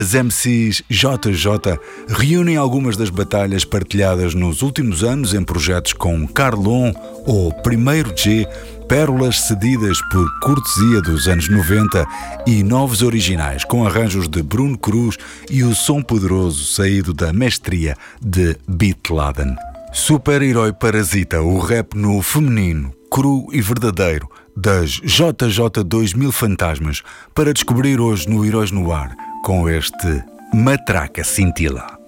As MCs JJ reúnem algumas das batalhas partilhadas nos últimos anos em projetos com Carlon ou Primeiro G, pérolas cedidas por cortesia dos anos 90 e novos originais com arranjos de Bruno Cruz e o som poderoso saído da mestria de Beat Laden. Super-herói parasita o rap no feminino, cru e verdadeiro, das JJ 2000 Fantasmas, para descobrir hoje no Heróis no Ar, com este Matraca Cintila.